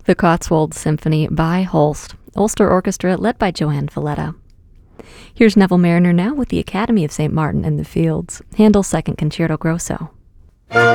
The Cotswold Symphony by Holst, Ulster Orchestra led by Joanne Valletta. Here's Neville Marriner now with the Academy of St. Martin in the Fields, Handel's Second Concerto Grosso.